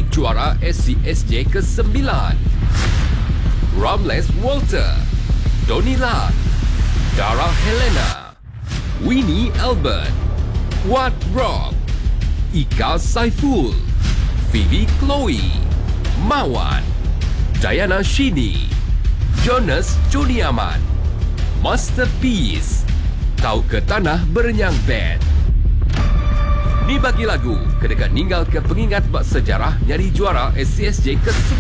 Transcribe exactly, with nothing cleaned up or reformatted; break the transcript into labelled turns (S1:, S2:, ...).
S1: juara S C S J ke sembilan. Ramles Walter, Donila, Dara Helena, Winnie Albert, Wat Rob, Ika Saiful, Phoebe Chloe, Mawan, Diana Shini, Jonas Juniaman, Masterpiece, Kau ke Tanah Berenyang Band. Ni bagi lagu kedekat ninggal ke pengingat bak sejarah nyari juara S C S J ke